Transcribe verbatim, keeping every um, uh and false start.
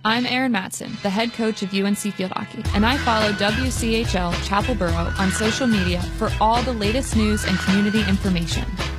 I'm Erin Matson, the head coach of U N C Field Hockey, and I follow W C H L Chapel Borough on social media for all the latest news and community information.